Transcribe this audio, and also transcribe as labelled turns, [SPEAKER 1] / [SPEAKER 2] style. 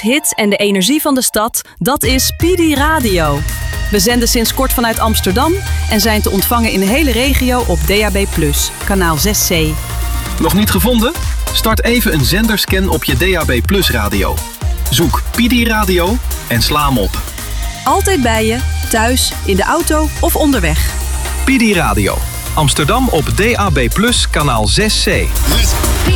[SPEAKER 1] hits en de energie van de stad, dat is PD Radio. We zenden sinds kort vanuit Amsterdam en zijn te ontvangen in de hele regio op DAB+, kanaal 6C.
[SPEAKER 2] Nog niet gevonden? Start even een zenderscan op je DAB+ radio. Zoek PD Radio en sla hem op.
[SPEAKER 1] Altijd bij je, thuis, in de auto of onderweg.
[SPEAKER 2] PD Radio. Amsterdam op DAB+, kanaal 6C.